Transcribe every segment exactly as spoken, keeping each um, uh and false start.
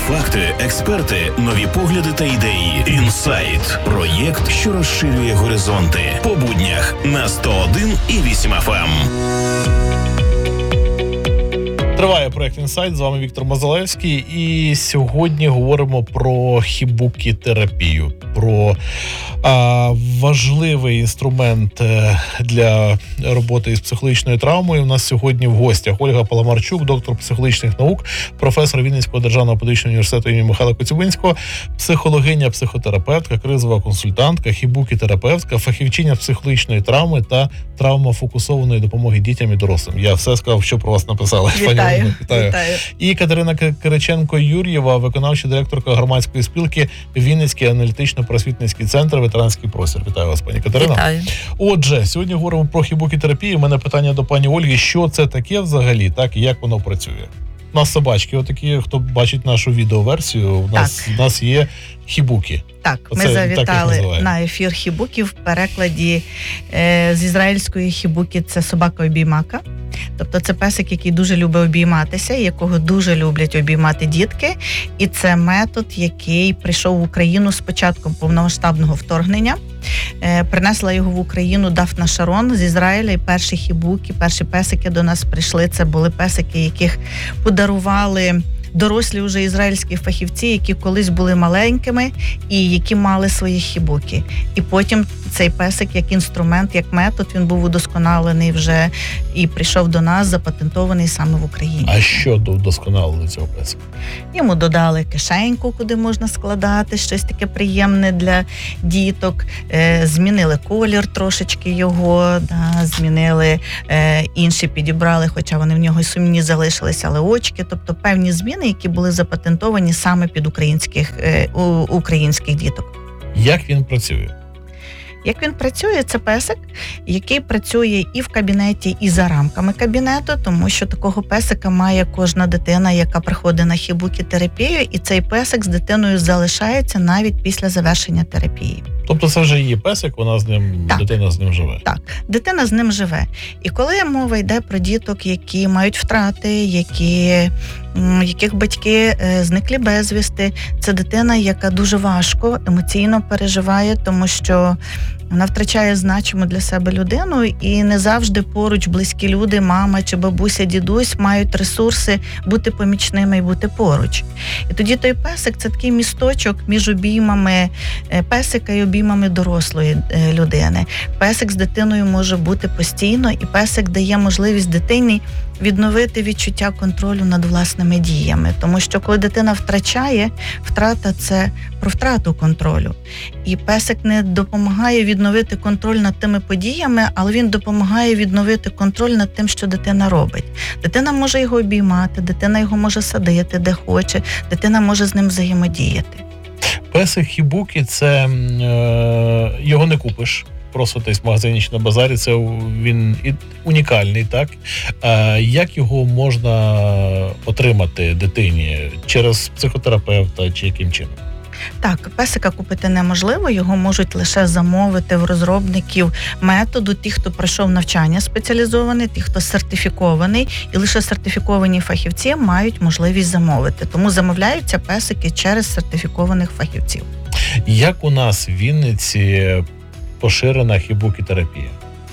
факти, експерти, нові погляди та ідеї. Інсайт – проєкт, що розширює горизонти. По буднях на сто один і вісім еф ем. Триває проєкт «Інсайт», з вами Віктор Мозалевський, і сьогодні говоримо про хібукі-терапію, про а, важливий інструмент для роботи із психологічною травмою. У нас сьогодні в гостях Ольга Паламарчук, доктор психологічних наук, професор Вінницького державного педагогічного університету імені Михайла Коцюбинського, психологиня, психотерапевтка, кризова консультантка, хібукі-терапевтка, фахівчиня психологічної травми та травмофокусованої допомоги дітям і дорослим. Я все сказав, що про вас написали. Вітаю. Вітаю. Вітаю. І Катерина Кириченко-Юр'єва, виконавча директорка громадської спілки Вінницький аналітично-просвітницький центр «Ветеранський простір». Вітаю вас, пані Катерина. Вітаю. Отже, сьогодні говоримо про хібукі-терапію. У мене питання до пані Ольги. Що це таке взагалі, так, і як воно працює? У нас собачки, отакі, хто бачить нашу відеоверсію, у нас, у нас є хібукі. Так, Оце, ми завітали так на ефір хібукі. В перекладі е, з ізраїльської хібукі це собака-обіймака. Тобто це песик, який дуже любить обійматися, якого дуже люблять обіймати дітки. І це метод, який прийшов в Україну з початком повномасштабного вторгнення. Е, принесла його в Україну Дафна Шарон з Ізраїля, і перші хібукі, перші песики до нас прийшли. Це були песики, яких подарували дорослі вже ізраїльські фахівці, які колись були маленькими і які мали свої хібукі. І потім цей песик як інструмент, як метод, він був удосконалений вже і прийшов до нас, запатентований саме в Україні. А що вдосконалили цього песика? Йому додали кишеньку, куди можна складати, щось таке приємне для діток. Е, змінили колір трошечки його, да, змінили е, інші підібрали, хоча вони в нього й сумні залишилися, але очки, тобто певні зміни, які були запатентовані саме під українських, е, у, українських діток. Як він працює? Як він працює, це песик, який працює і в кабінеті, і за рамками кабінету, тому що такого песика має кожна дитина, яка приходить на хібукі-терапію, і цей песик з дитиною залишається навіть після завершення терапії. Тобто це вже її песик, вона з ним, так. дитина з ним живе? Так, дитина з ним живе. І коли мова йде про діток, які мають втрати, які, яких батьки зникли безвісти, це дитина, яка дуже важко емоційно переживає, тому що вона втрачає значиму для себе людину, і не завжди поруч близькі люди, мама чи бабуся, дідусь мають ресурси бути помічними і бути поруч. І тоді той песик – це такий місточок між обіймами песика і обіймами дорослої людини. Песик з дитиною може бути постійно, і песик дає можливість дитині відновити відчуття контролю над власними діями. Тому що коли дитина втрачає, втрата – це про втрату контролю. І песик не допомагає відновити контроль над тими подіями, але він допомагає відновити контроль над тим, що дитина робить. Дитина може його обіймати, дитина його може садити, де хоче, дитина може з ним взаємодіяти. Песик хібукі – це е, його не купиш. Просто десь в магазині чи на базарі, це він унікальний, так? А як його можна отримати дитині? Через психотерапевта чи яким чином? Так, песика купити неможливо, його можуть лише замовити в розробників методу, ті, хто пройшов навчання спеціалізоване, ті, хто сертифікований, і лише сертифіковані фахівці мають можливість замовити. Тому замовляються песики через сертифікованих фахівців. Як у нас в Вінниці поширена хібукі-терапія?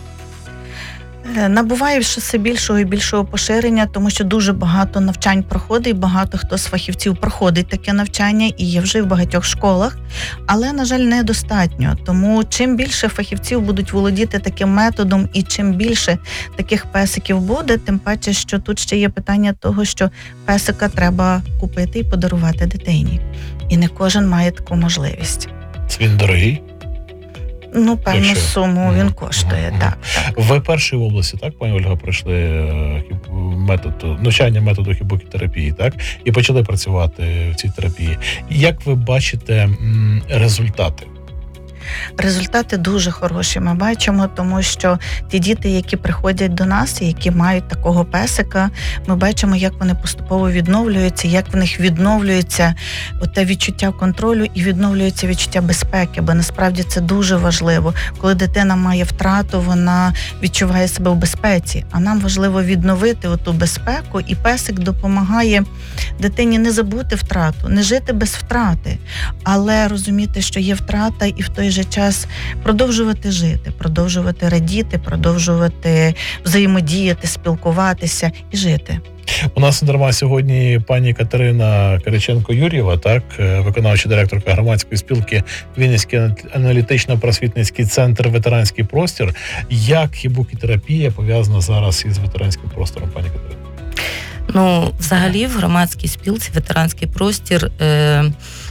Набуває все більшого і більшого поширення, тому що дуже багато навчань проходить, багато хто з фахівців проходить таке навчання і є вже в багатьох школах, але, на жаль, недостатньо. Тому чим більше фахівців будуть володіти таким методом і чим більше таких песиків буде, тим паче, що тут ще є питання того, що песика треба купити і подарувати дитині. І не кожен має таку можливість. Це він дорогий? Ну, певну Якщо... суму угу. він коштує, угу. так, так. Ви перші в області, так, пані Ольга, пройшли метод, навчання методу хібукі-терапії, так? І почали працювати в цій терапії. Як ви бачите м, результати? Результати дуже хороші ми бачимо, тому що ті діти, які приходять до нас, і які мають такого песика, ми бачимо, як вони поступово відновлюються, як в них відновлюється те відчуття контролю і відновлюється відчуття безпеки, бо насправді це дуже важливо. Коли дитина має втрату, вона відчуває себе в безпеці, а нам важливо відновити оту безпеку, і песик допомагає дитині не забути втрату, не жити без втрати, але розуміти, що є втрата, і в той же час продовжувати жити, продовжувати радіти, продовжувати взаємодіяти, спілкуватися і жити. У нас не дарма сьогодні пані Катерина Кириченко-Юр'єва, так, виконавча директорка громадської спілки Вінницький аналітично-просвітницький центр «Ветеранський простір». Як хібукітерапія пов'язана зараз із ветеранським простором, пані Катерина? Ну, взагалі, в громадській спілці «Ветеранський простір» е, е,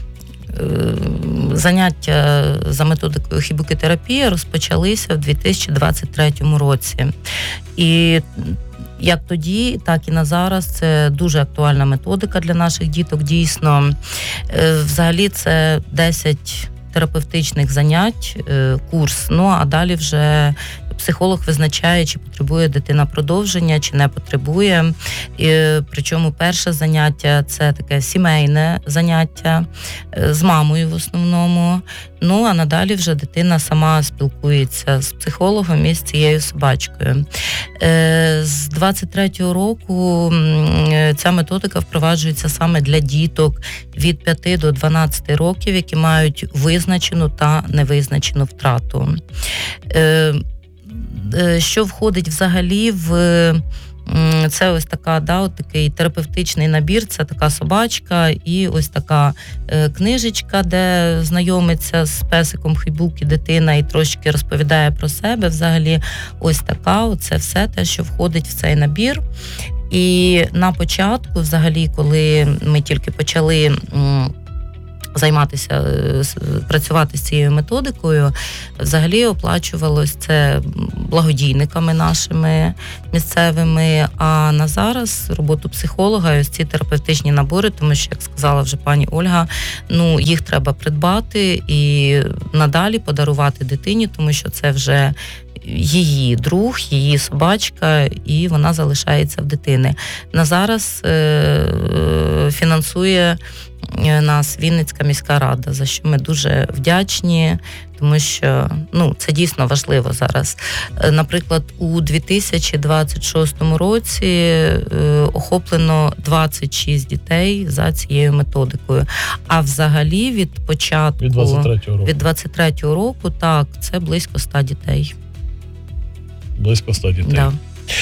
заняття за методикою хібукітерапії розпочалися в дві тисячі двадцять третьому році. І як тоді, так і на зараз це дуже актуальна методика для наших діток. Дійсно, взагалі це десять терапевтичних занять, курс, ну а далі вже психолог визначає, чи потребує дитина продовження, чи не потребує. І, причому перше заняття – це таке сімейне заняття з мамою в основному. Ну, а надалі вже дитина сама спілкується з психологом і з цією собачкою. З двадцять третього року ця методика впроваджується саме для діток від п'яти до дванадцяти років, які мають визначену та невизначену втрату. Що входить взагалі в це ось така, да, от такий терапевтичний набір, це така собачка і ось така е, книжечка, де знайомиться з песиком Хібукі дитина і трошки розповідає про себе. Взагалі ось така, оце все те, що входить в цей набір. І на початку, взагалі, коли ми тільки почали м, займатися, працювати з цією методикою, взагалі оплачувалось це благодійниками нашими місцевими, а на зараз роботу психолога і ось ці терапевтичні набори, тому що, як сказала вже пані Ольга, ну, їх треба придбати і надалі подарувати дитині, тому що це вже її друг, її собачка, і вона залишається в дитини. На зараз е- фінансує нас Вінницька міська рада, за що ми дуже вдячні, тому що, ну, це дійсно важливо зараз. Наприклад, у дві тисячі двадцять шостому році е, охоплено двадцять шість дітей за цією методикою. А взагалі від початку, від двадцять третього року, від двадцять третього року, так, це близько ста дітей. Близько ста дітей. Да.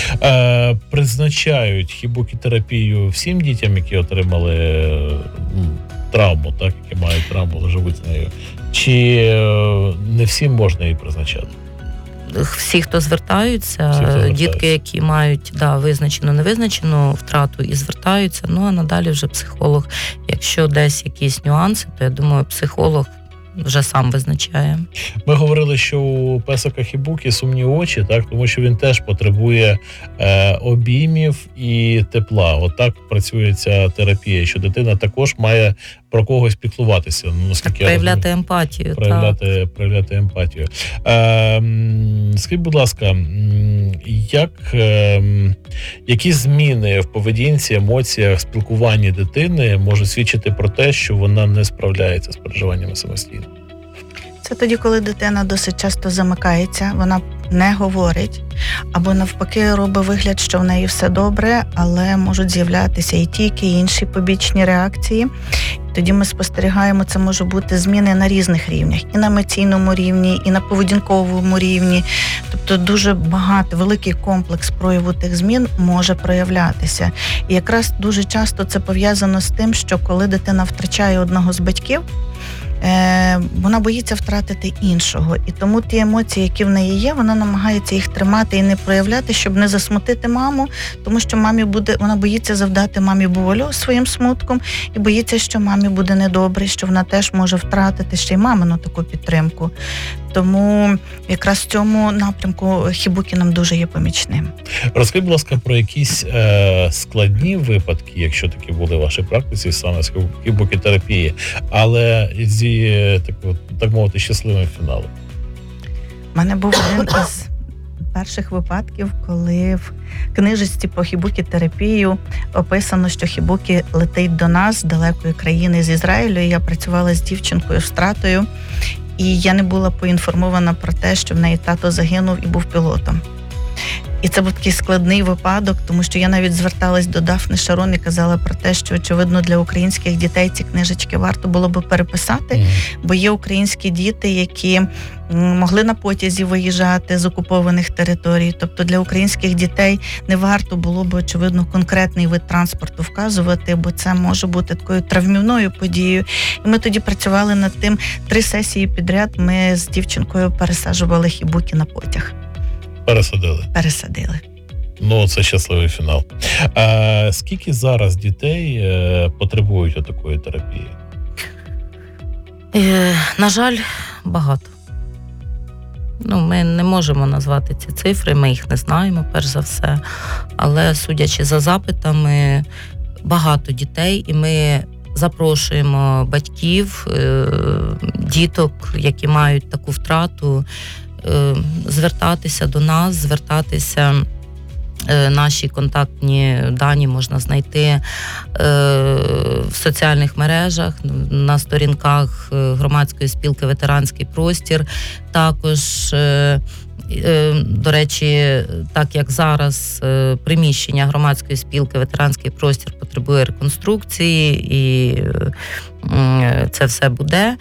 Е, призначають хібукітерапію всім дітям, які отримали ну, травму, так, які мають травму, живуть з нею. Чи е, не всім можна її призначати? Всі, хто звертаються, Всі, хто звертаються. дітки, які мають да, визначену, невизначену втрату і звертаються, ну а надалі вже психолог. Якщо десь якісь нюанси, то я думаю, психолог вже сам визначає. Ми говорили, що у песика Хібукі сумні очі, так, тому що він теж потребує е, обіймів і тепла. Отак працює ця терапія, що дитина також має про когось піклуватися. Ну, Так, проявляти емпатію. Проявляти, так. проявляти емпатію. Е, скажіть, будь ласка, як, е, які зміни в поведінці, емоціях, спілкуванні дитини можуть свідчити про те, що вона не справляється з переживаннями самостійно? Це тоді, коли дитина досить часто замикається, вона не говорить, або навпаки робить вигляд, що в неї все добре, але можуть з'являтися і тільки і інші побічні реакції. Тоді ми спостерігаємо, це може бути зміни на різних рівнях. І на емоційному рівні, і на поведінковому рівні. Тобто дуже багато, великий комплекс прояву тих змін може проявлятися. І якраз дуже часто це пов'язано з тим, що коли дитина втрачає одного з батьків, вона боїться втратити іншого. І тому ті емоції, які в неї є, вона намагається їх тримати і не проявляти, щоб не засмутити маму, тому що мамі буде, вона боїться завдати мамі болю своїм смутком і боїться, що мамі буде недобре, що вона теж може втратити ще й мамину таку підтримку. Тому якраз в цьому напрямку хібуки нам дуже є помічним. Розкажіть, будь ласка, про якісь е, складні випадки, якщо такі були в вашій практиці, саме з хібукітерапії, але зі так, так мовити щасливим фіналом. У мене був один із перших випадків, коли в книжечці по хібукі-терапію описано, що хібукі летить до нас з далекої країни, з Ізраїлю. І я працювала з дівчинкою, з втратою, і я не була поінформована про те, що в неї тато загинув і був пілотом. І це був такий складний випадок, тому що я навіть зверталась до Дафни Шарон і казала про те, що, очевидно, для українських дітей ці книжечки варто було би переписати, mm. бо є українські діти, які могли на потязі виїжджати з окупованих територій. Тобто для українських дітей не варто було б, очевидно, конкретний вид транспорту вказувати, бо це може бути такою травмівною подією. І ми тоді працювали над тим. Три сесії підряд ми з дівчинкою пересаджували хібуки на потяг. Пересадили. Пересадили. Ну, це щасливий фінал. А скільки зараз дітей е, потребують такої терапії? Е, на жаль, багато. Ну, ми не можемо назвати ці цифри, ми їх не знаємо, перш за все. Але, судячи за запитами, багато дітей, і ми запрошуємо батьків, е, діток, які мають таку втрату, звертатися до нас, звертатися, наші контактні дані можна знайти в соціальних мережах, на сторінках громадської спілки «Ветеранський простір». Також, до речі, так як зараз приміщення громадської спілки «Ветеранський простір» потребує реконструкції, і це все буде,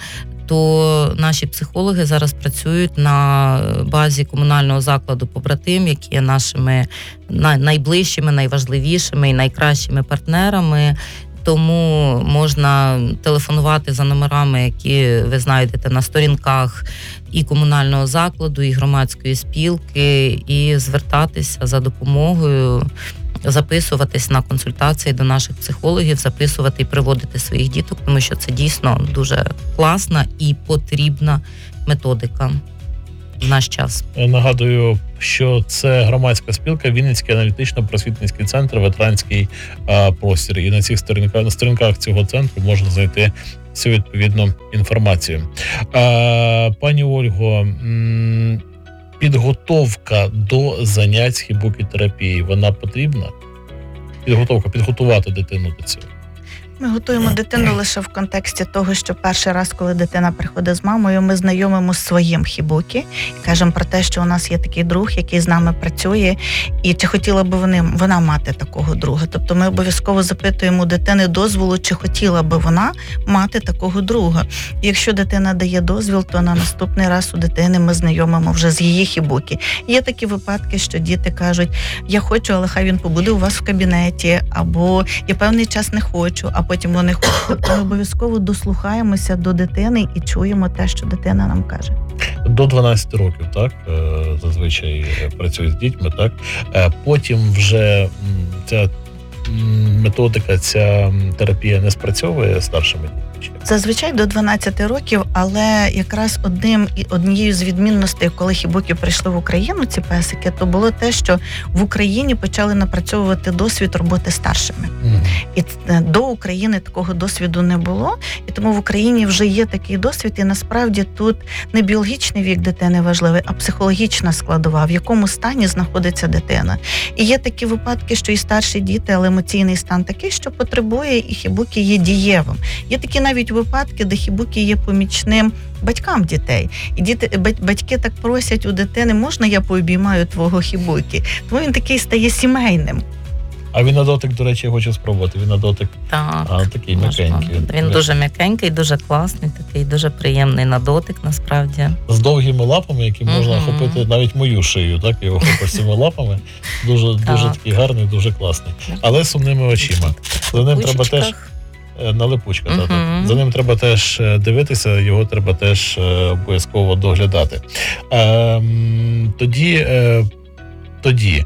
то наші психологи зараз працюють на базі комунального закладу «Побратим», які є нашими найближчими, найважливішими і найкращими партнерами. Тому можна телефонувати за номерами, які ви знайдете на сторінках і комунального закладу, і громадської спілки, і звертатися за допомогою, записуватись на консультації до наших психологів, записувати і приводити своїх діток, тому що це дійсно дуже класна і потрібна методика в наш час. Нагадую, що це громадська спілка Вінницький аналітично-просвітницький центр «Ветеранський а, простір». І на цих сторінках, на сторінках цього центру можна знайти всю відповідну інформацію. А, пані Ольго, м- підготовка до занять з хібукітерапії, вона потрібна? Підготовка, підготувати дитину до цього. Ми готуємо дитину лише в контексті того, що перший раз, коли дитина приходить з мамою, ми знайомимо з своїм хібукі і кажемо про те, що у нас є такий друг, який з нами працює, і чи хотіла би вони, вона мати такого друга. Тобто ми обов'язково запитуємо у дитини дозволу, чи хотіла би вона мати такого друга. І якщо дитина дає дозвіл, то на наступний раз у дитини ми знайомимо вже з її хібукі. Є такі випадки, що діти кажуть, я хочу, але хай він побуде у вас в кабінеті, або я певний час не хочу, а потім вони хочуть. Ми обов'язково дослухаємося до дитини і чуємо те, що дитина нам каже. До дванадцяти років, так, зазвичай працюють з дітьми, так. Потім вже ця методика, ця терапія не спрацьовує старшими дітьми? Зазвичай до дванадцяти років, але якраз одним і однією з відмінностей, коли хібуки прийшли в Україну, ці песики, то було те, що в Україні почали напрацьовувати досвід роботи старшими. Mm. І до України такого досвіду не було, і тому в Україні вже є такий досвід, і насправді тут не біологічний вік дитини важливий, а психологічна складова, в якому стані знаходиться дитина. І є такі випадки, що і старші діти, але емоційний стан такий, що потребує, і хібуки є дієвим. Є такі навіть випадки, де хібуки є помічним батькам дітей. І діти, батьки так просять у дитини, можна я пообіймаю твого хібуки? Тому він такий стає сімейним. А він на дотик, до речі, я хочу спробувати. Він на дотик так, а, такий м'якенький. Він, він дуже м'якенький, дуже класний, такий дуже приємний на дотик, насправді. З довгими лапами, які можна mm-hmm. охопити навіть мою шию, так, його охопиш цими лапами. Дуже, дуже такий гарний, дуже класний. Але сумними очима. За ним треба теж на липучках. Uh-huh. Так. За ним треба теж дивитися, його треба теж обов'язково доглядати. Е, тоді е, тоді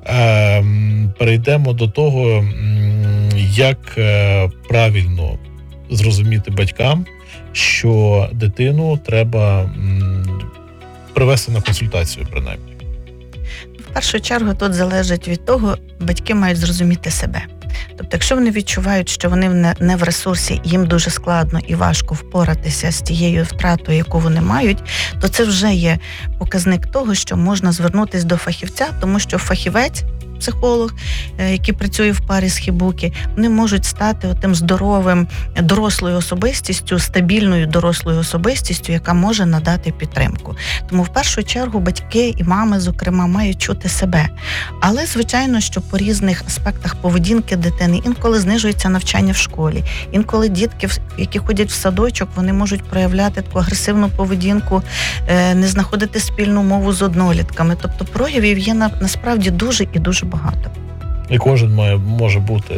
е, перейдемо до того, як правильно зрозуміти батькам, що дитину треба привести на консультацію, принаймні? В першу чергу тут залежить від того, батьки мають зрозуміти себе. Тобто, якщо вони відчувають, що вони не, не в ресурсі, їм дуже складно і важко впоратися з тією втратою, яку вони мають, то це вже є показник того, що можна звернутися до фахівця, тому що фахівець, психолог, який працює в парі з хібукі, вони можуть стати тим здоровим, дорослою особистістю, стабільною дорослою особистістю, яка може надати підтримку. Тому в першу чергу батьки і мами, зокрема, мають чути себе. Але, звичайно, що по різних аспектах поведінки дитини інколи знижується навчання в школі, інколи дітки, які ходять в садочок, вони можуть проявляти таку агресивну поведінку, не знаходити спільну мову з однолітками. Тобто проявів є насправді дуже і дуже багато. І кожен має, може бути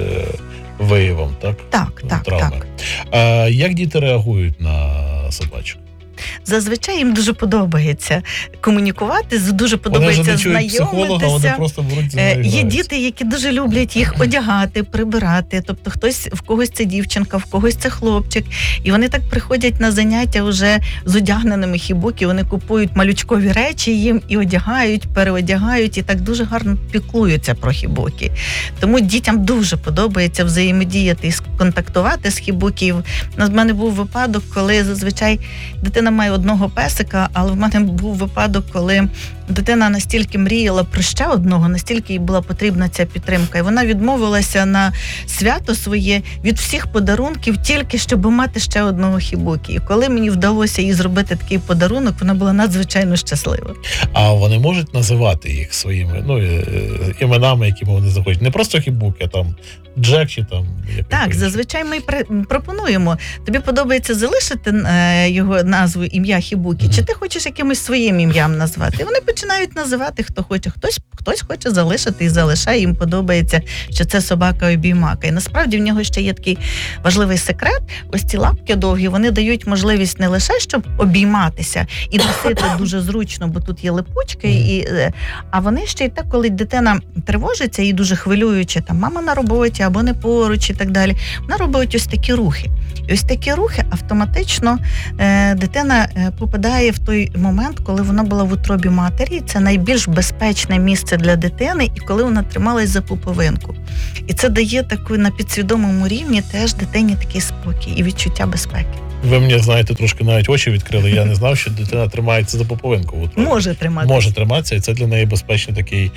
виявом, так? Так, так, травми. так. А як діти реагують на собачок? Зазвичай їм дуже подобається комунікувати, дуже подобається вони вже не чують психолога, вони просто беруть за нею. Є діти, які дуже люблять їх одягати, прибирати. Тобто хтось, в когось це дівчинка, в когось це хлопчик. І вони так приходять на заняття вже з одягненими хібукі, вони купують малючкові речі їм і одягають, переодягають, і так дуже гарно піклуються про хібукі. Тому дітям дуже подобається взаємодіяти і контактувати з хібукі. У мене був випадок, коли зазвичай дитина має одного песика, але в мене був випадок, коли дитина настільки мріяла про ще одного, настільки їй була потрібна ця підтримка. І вона відмовилася на свято своє від всіх подарунків, тільки щоб мати ще одного хібукі. І коли мені вдалося їй зробити такий подарунок, вона була надзвичайно щаслива. А вони можуть називати їх своїми, ну, іменами, якими вони захочуть? Не просто хібукі, а там Джек чи там... Так, зазвичай ми пропонуємо. Тобі подобається залишити його назву, ім'я хібукі, mm-hmm. чи ти хочеш якимось своїм ім'ям назвати? І вони починають називати, хто хоче. Хтось, хтось хоче залишити і залишає, їм подобається, що це собака-обіймака. І насправді в нього ще є такий важливий секрет. Ось ці лапки довгі, вони дають можливість не лише, щоб обійматися і носити дуже зручно, бо тут є липучки, і, а вони ще й так, коли дитина тривожиться і дуже хвилюючи, там мама на роботі або не поруч і так далі, вона робить ось такі рухи. І ось такі рухи автоматично е, дитина е, попадає в той момент, коли вона була в утробі матері. Це найбільш безпечне місце для дитини, і коли вона трималась за пуповинку. І це дає таку на підсвідомому рівні теж дитині такий спокій і відчуття безпеки. Ви мені, знаєте, трошки навіть очі відкрили. Я не знав, що дитина тримається за пуповинку. В утробі. Може триматися. Може триматися, і це для неї безпечний такий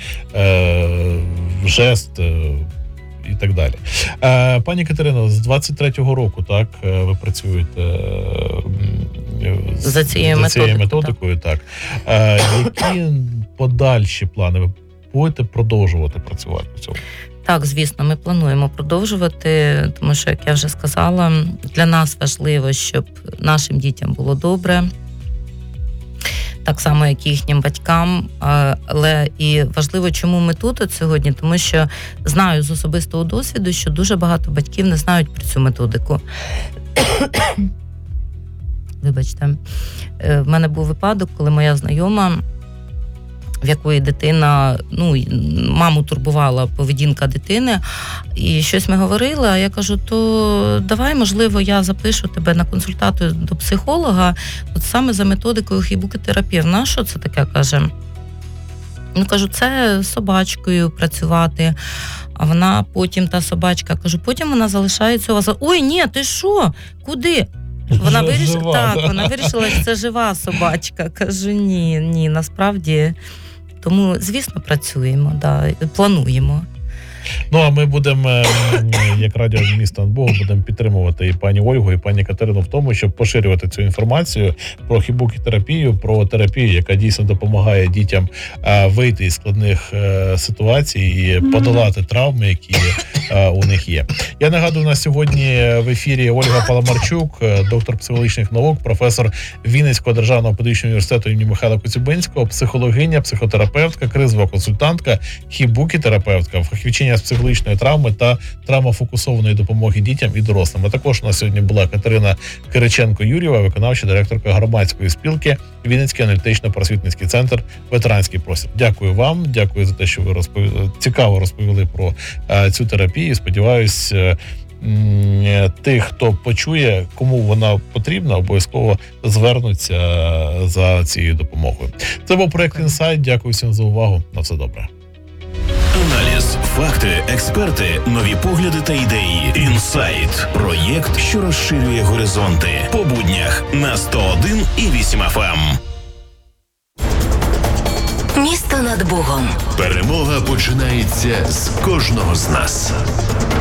е, жест, е, і так далі. Е, пані Катерино, з двадцять третього року, так, ви працюєте е, за цією, за цією методикою, методикою, так. Е, які подальші плани? Ви будете продовжувати працювати в цьому? Так, звісно, ми плануємо продовжувати, тому що, як я вже сказала, для нас важливо, щоб нашим дітям було добре, так само, як і їхнім батькам. Але і важливо, чому ми тут от сьогодні, тому що знаю з особистого досвіду, що дуже багато батьків не знають про цю методику. Вибачте. В мене був випадок, коли моя знайома, в якої дитина, ну, маму турбувала поведінка дитини, і щось ми говорили, а я кажу, то давай, можливо, я запишу тебе на консультацію до психолога, от саме за методикою хібукітерапії. Вона, що це таке, каже? Ну, кажу, це з собачкою працювати, а вона потім, та собачка, кажу, потім вона залишається у вас. Ой, ні, ти що? Куди? Вона вирішила, так, вона вирішила, що це жива собачка. Кажу, ні, ні, насправді. Тому, звісно, працюємо, да, плануємо. Ну, а ми будемо, як радіо міста Богу, будемо підтримувати і пані Ольгу, і пані Катерину в тому, щоб поширювати цю інформацію про хібукітерапію, про терапію, яка дійсно допомагає дітям а, вийти із складних а, ситуацій і подолати травми, які а, у них є. Я нагадую, у нас сьогодні в ефірі Ольга Паламарчук, доктор психологічних наук, професор Вінницького державного педагогічного університету імені Михайла Коцюбинського, психологиня, психотерапевтка, кризова консультантка, хібукітерапевтка, фахівчиня з психологічної травми та травмофокусованої допомоги дітям і дорослим. А також у нас сьогодні була Катерина Кириченко-Юрєва, виконавча директорка громадської спілки Вінницький аналітично-просвітницький центр «Ветеранський простір». Дякую вам, дякую за те, що ви розповіли, цікаво розповіли про е, цю терапію. Сподіваюсь, е, м, тих, хто почує, кому вона потрібна, обов'язково звернуться за цією допомогою. Це був проект «Інсайт». Дякую всім за увагу. На все добре. Аналіз, факти, експерти, нові погляди та ідеї. Інсайт. Проєкт, що розширює горизонти. По буднях на сто один і вісім еф ем. Місто над Богом. Перемога починається з кожного з нас.